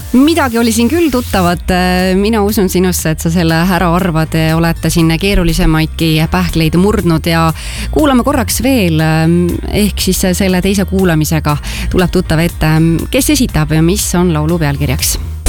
Midagi oli siin küll tuttavat, mina usun sinusse, et sa selle ära arvad, olete siin keerulisemaidki pähkleid murdnud ja kuulame korraks veel, ehk siis selle teise kuulamisega tuleb tuttav ette. Kes esitab ja mis on laulu pealkirjaks?